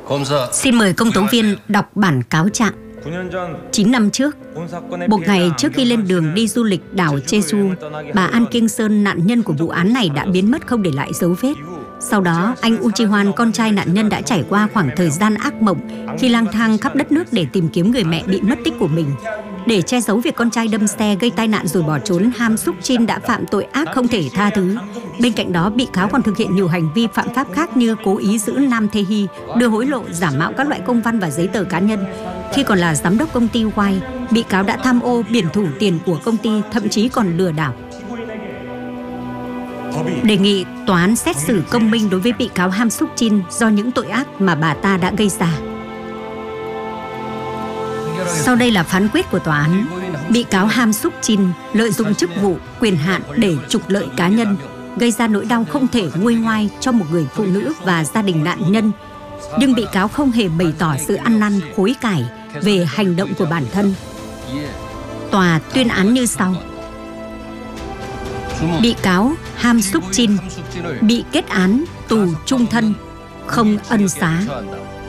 Xin mời công tố viên đọc bản cáo trạng. 9 năm trước, một ngày trước khi lên đường đi du lịch đảo Jeju, bà An Kiêng Sơn, nạn nhân của vụ án này đã biến mất không để lại dấu vết. Sau đó, anh Un Ji Hoan, con trai nạn nhân, đã trải qua khoảng thời gian ác mộng khi lang thang khắp đất nước để tìm kiếm người mẹ bị mất tích của mình. Để che giấu việc con trai đâm xe gây tai nạn rồi bỏ trốn, Ham Suk Jin đã phạm tội ác không thể tha thứ. Bên cạnh đó, bị cáo còn thực hiện nhiều hành vi phạm pháp khác như cố ý giữ Nam Tae Hee, đưa hối lộ, giả mạo các loại công văn và giấy tờ cá nhân. Khi còn là giám đốc công ty Y, bị cáo đã tham ô, biển thủ tiền của công ty, thậm chí còn lừa đảo. Đề nghị tòa án xét xử công minh đối với bị cáo Ham Suk Jin do những tội ác mà bà ta đã gây ra. Sau đây là phán quyết của tòa án. Bị cáo Ham Suk Jin lợi dụng chức vụ, quyền hạn để trục lợi cá nhân, gây ra nỗi đau không thể nguôi ngoai cho một người phụ nữ và gia đình nạn nhân. Nhưng bị cáo không hề bày tỏ sự ăn năn hối cải về hành động của bản thân. Tòa tuyên án như sau. Bị cáo Ham Suk Jin bị kết án tù chung thân, không ân xá.